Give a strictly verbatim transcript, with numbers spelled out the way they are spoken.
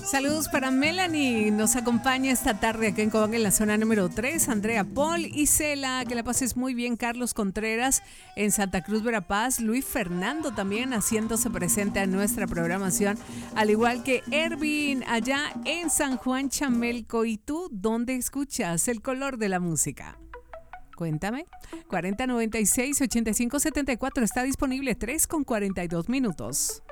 Saludos para Melanie, nos acompaña esta tarde acá en Cobán en la zona número tres, Andrea Paul y Cela, que la pases muy bien, Carlos Contreras en Santa Cruz, Verapaz, Luis Fernando también haciéndose presente a nuestra programación, al igual que Ervin allá en San Juan Chamelco. ¿Y tú dónde escuchas el color de la música? Cuéntame. cuarenta noventa y seis ochenta y cinco setenta y cuatro está disponible, tres con cuarenta y dos minutos.